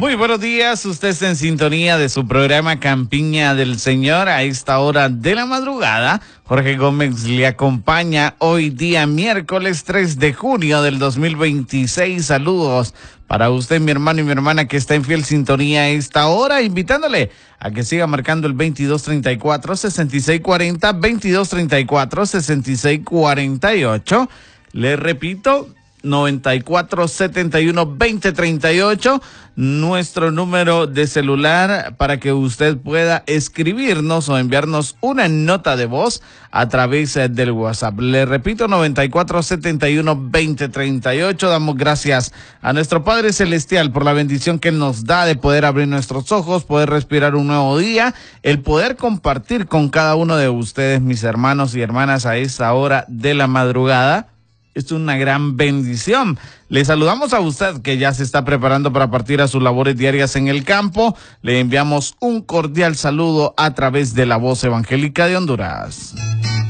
Muy buenos días, usted está en sintonía de su programa Campiña del Señor a esta hora de la madrugada. Jorge Gómez le acompaña hoy día miércoles 3 de junio del 2026. Saludos para usted, mi hermano y mi hermana que está en fiel sintonía a esta hora, invitándole a que siga marcando el 2234-6640, 2234-6648. Le repito, 9471-2038, nuestro número de celular para que usted pueda escribirnos o enviarnos una nota de voz a través del WhatsApp. Le repito, 9471-2038. Damos gracias a nuestro Padre Celestial por la bendición que Él nos da de poder abrir nuestros ojos, poder respirar un nuevo día, el poder compartir con cada uno de ustedes, mis hermanos y hermanas, a esta hora de la madrugada. Esto es una gran bendición. Le saludamos a usted que ya se está preparando para partir a sus labores diarias en el campo. Le enviamos un cordial saludo a través de la Voz Evangélica de Honduras.